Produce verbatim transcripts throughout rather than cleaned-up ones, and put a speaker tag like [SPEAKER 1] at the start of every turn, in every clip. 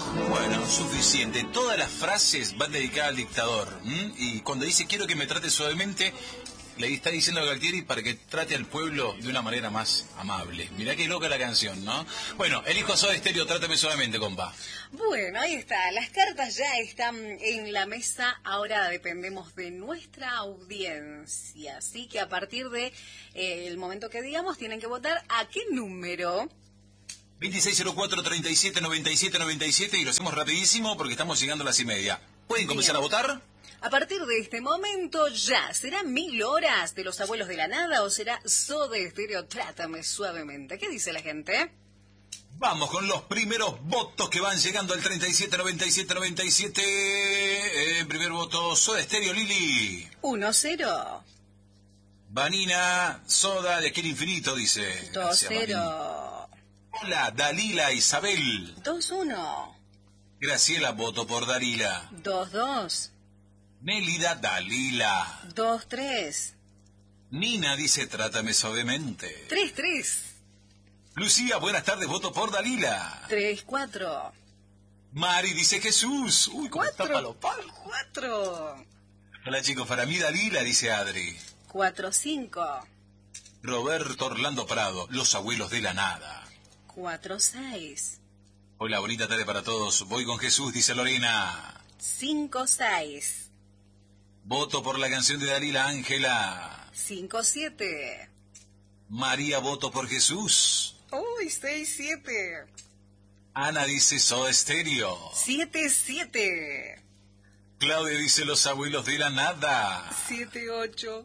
[SPEAKER 1] Bueno, suficiente. Todas las frases van dedicadas al dictador. ¿m? Y cuando dice quiero que me trate suavemente, le está diciendo a Galtieri para que trate al pueblo de una manera más amable. Mirá qué loca la canción, ¿no? Bueno, elijo Soda Stereo, trátame suavemente, compa.
[SPEAKER 2] Bueno, ahí está. Las cartas ya están en la mesa. Ahora dependemos de nuestra audiencia. Así que a partir de eh, el momento que digamos, tienen que votar a qué número.
[SPEAKER 1] veintiséis cero cuatro, treinta y siete, noventa y siete, noventa y siete y lo hacemos rapidísimo porque estamos llegando a las y media. ¿Pueden comenzar
[SPEAKER 2] Bien.
[SPEAKER 1] a votar?
[SPEAKER 2] A partir de este momento ya, ¿será Mil Horas de los Abuelos de la Nada o será Soda Stereo, Trátame Suavemente? ¿Qué dice la gente?
[SPEAKER 1] Vamos con los primeros votos que van llegando al treinta y siete, noventa y siete, noventa y siete. Eh, primer voto, Soda Stereo, Lili.
[SPEAKER 2] uno cero.
[SPEAKER 1] Vanina, Soda de aquel infinito, dice.
[SPEAKER 2] dos
[SPEAKER 1] Gracias,
[SPEAKER 2] cero.
[SPEAKER 1] Vanina. Hola, Dalila, Isabel.
[SPEAKER 2] dos uno.
[SPEAKER 1] Graciela, voto por Dalila.
[SPEAKER 2] dos dos.
[SPEAKER 1] Nélida, Dalila.
[SPEAKER 2] dos tres.
[SPEAKER 1] Nina dice, trátame suavemente.
[SPEAKER 2] tres tres.
[SPEAKER 1] Lucía, buenas tardes, voto por Dalila.
[SPEAKER 2] tres cuatro.
[SPEAKER 1] Mari dice Jesús. Uy, cómo está palo palo.
[SPEAKER 2] cuatro.
[SPEAKER 1] Hola chicos, para mí Dalila, dice Adri.
[SPEAKER 2] cuatro cinco.
[SPEAKER 1] Roberto Orlando Prado, los abuelos de la nada.
[SPEAKER 2] cuatro seis.
[SPEAKER 1] Hola, bonita tarde para todos. Voy con Jesús, dice Lorena.
[SPEAKER 2] cinco seis.
[SPEAKER 1] Voto por la canción de Dalila, Ángela.
[SPEAKER 2] cinco siete.
[SPEAKER 1] María, voto por Jesús.
[SPEAKER 2] Uy, seis siete.
[SPEAKER 1] Ana dice Soda Stereo.
[SPEAKER 2] siete siete.
[SPEAKER 1] Claudia dice los abuelos de la nada.
[SPEAKER 2] siete ocho.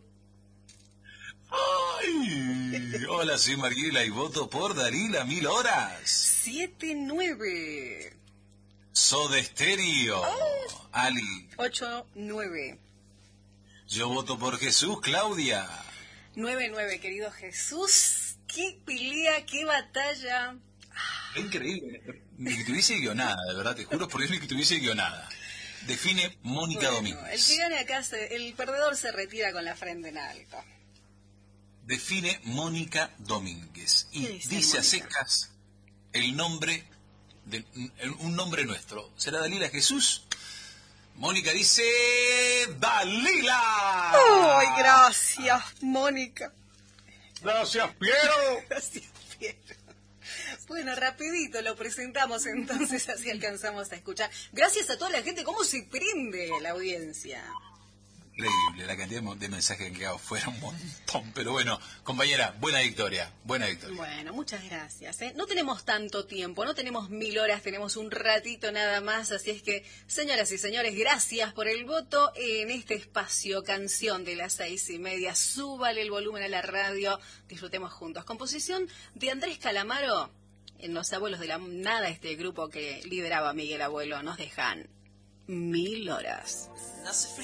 [SPEAKER 1] Ay, hola, soy Mariela y voto por Dalila, Mil Horas.
[SPEAKER 2] siete nueve.
[SPEAKER 1] Soda Stereo.
[SPEAKER 2] Oh.
[SPEAKER 1] Ali.
[SPEAKER 2] ocho nueve.
[SPEAKER 1] Yo voto por Jesús, Claudia.
[SPEAKER 2] nueve nueve, querido Jesús. Qué pelea, qué batalla.
[SPEAKER 1] Es increíble. Ni que tuviese guionada, de verdad, te juro por Dios, ni que tuviese guionada. Define Mónica
[SPEAKER 2] Bueno,
[SPEAKER 1] Domínguez.
[SPEAKER 2] el que gane acá, se, el perdedor se retira con la frente en alto.
[SPEAKER 1] Define Mónica Domínguez. Y
[SPEAKER 2] dice
[SPEAKER 1] dice a
[SPEAKER 2] Mónica?
[SPEAKER 1] secas el nombre, de, un nombre nuestro. ¿Será Dalila Jesús? Mónica dice Dalila.
[SPEAKER 2] ¡Ay, gracias, Mónica!
[SPEAKER 1] Gracias, Piero.
[SPEAKER 2] Gracias, Piero. Bueno, rapidito lo presentamos entonces, así alcanzamos a escuchar. Gracias a toda la gente, cómo se prende la audiencia.
[SPEAKER 1] Increíble, la cantidad de mensajes que han quedado fuera un montón. Pero bueno, compañera, buena victoria, buena victoria.
[SPEAKER 2] Bueno, muchas gracias. ¿eh? No tenemos tanto tiempo, no tenemos mil horas, tenemos un ratito nada más. Así es que, señoras y señores, gracias por el voto en este espacio Canción de las seis y media. Súbale el volumen a la radio, disfrutemos juntos. Composición de Andrés Calamaro en Los Abuelos de la Nada, este grupo que lideraba Miguel Abuelo. Nos dejan Mil Horas.